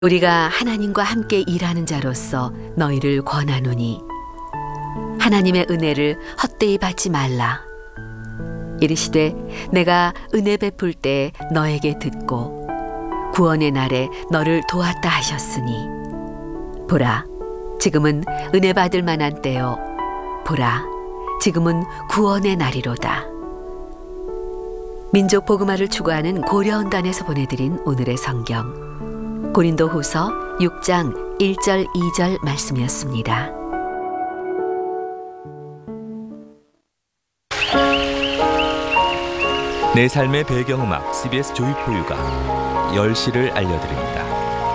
우리가 하나님과 함께 일하는 자로서 너희를 권하노니 하나님의 은혜를 헛되이 받지 말라. 이르시되 내가 은혜 베풀 때 너에게 듣고 구원의 날에 너를 도왔다 하셨으니 보라 지금은 은혜 받을 만한 때요 보라 지금은 구원의 날이로다. 민족 복음화를 추구하는 고려언단에서 보내드린 오늘의 성경 고린도후서 6장 1절 2절 말씀이었습니다. 내 삶의 배경음악 CBS 조이포유가 10시를 알려드립니다.